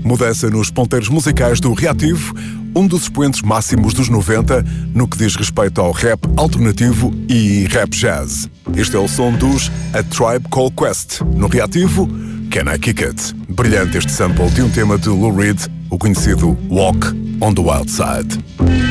Mudança nos ponteiros musicais do Reativo, um dos expoentes máximos dos 90 no que diz respeito ao rap alternativo e rap jazz. Este é o som dos A Tribe Called Quest. No Reativo, Can I Kick It? Brilhante este sample de um tema de Lou Reed, o conhecido Walk on the Wild Side.